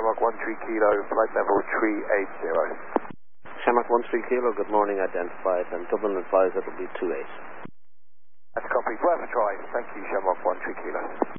Shamrock 13 Kilo, flight level 380. Shamrock 13 Kilo, good morning, identified, and Dublin advised it will be 28. That's copy, worth a try. Thank you, Shamrock 13 Kilo.